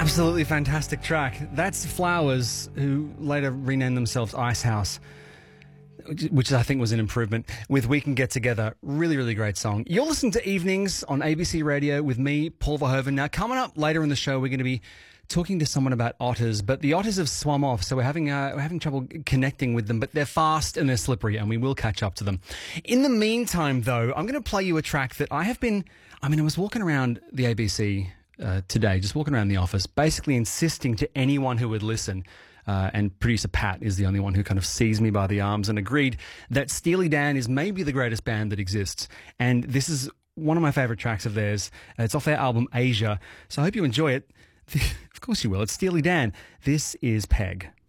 Absolutely fantastic track. That's Flowers, who later renamed themselves Icehouse, which I think was an improvement, with We Can Get Together. Really, really great song. You're listening to Evenings on ABC Radio with me, Paul Verhoeven. Now, coming up later in the show, we're going to be talking to someone about otters, but the otters have swum off, so we're having trouble connecting with them, but they're fast and they're slippery, and we will catch up to them. In the meantime, though, I'm going to play you a track that I was walking around the ABC today, just walking around the office, basically insisting to anyone who would listen, and producer Pat is the only one who kind of seized me by the arms and agreed that Steely Dan is maybe the greatest band that exists. And this is one of my favourite tracks of theirs. It's off their album Asia, so I hope you enjoy it. Of course you will. It's Steely Dan. This is Peg.